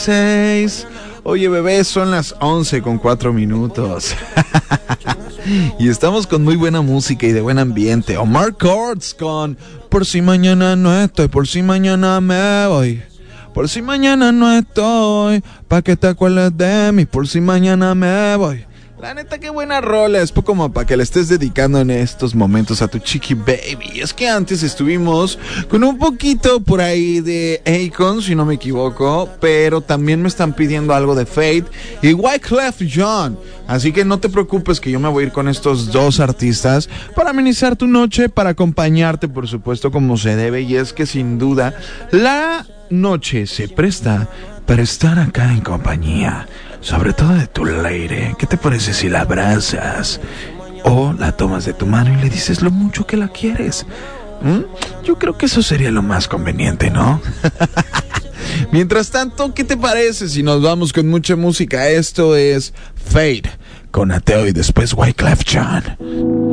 16. Oye, bebé, son las 11:04. Y estamos con muy buena música y de buen ambiente. Omar Courtz con Por si mañana no estoy, por si mañana me voy. Por si mañana no estoy, pa' que te acuerdes de mí, por si mañana me voy. La neta, qué buena rola, es como para que le estés dedicando en estos momentos a tu chiqui baby. Es que antes estuvimos con un poquito por ahí de Akon, si no me equivoco, pero también me están pidiendo algo de Fate y Wyclef Jean. Así que no te preocupes que yo me voy a ir con estos dos artistas para amenizar tu noche, para acompañarte, por supuesto, como se debe. Y es que sin duda la noche se presta para estar acá en compañía, sobre todo de tu lady. ¿Qué te parece si la abrazas o la tomas de tu mano y le dices lo mucho que la quieres? Yo creo que eso sería lo más conveniente, ¿no? Mientras tanto, ¿qué te parece si nos vamos con mucha música? Esto es Fate con Ateo y después Wyclef Jean.